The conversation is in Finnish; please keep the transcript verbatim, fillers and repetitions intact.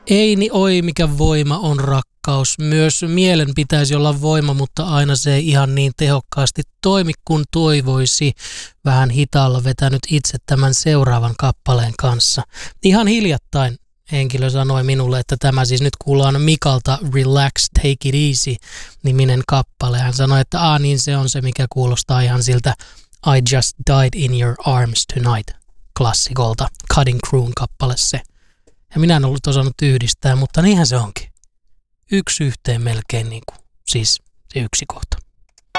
Eini oi, mikä voima on rakkaus. Myös mielen pitäisi olla voima, mutta aina se ei ihan niin tehokkaasti toimi kuin toivoisi. Vähän hitaalla vetänyt itse tämän seuraavan kappaleen kanssa. Ihan hiljattain henkilö sanoi minulle, että tämä siis nyt kuullaan Mikalta Relax, Take It Easy -niminen kappale. Hän sanoi, että ah, niin se on se, mikä kuulostaa ihan siltä I Just Died in Your Arms Tonight -klassikolta. Cutting Crewn kappale se. Ja minä en ollut osannut yhdistää, mutta niinhän se onkin. Yksi yhteen melkein niin kuin, siis se yksi kohta.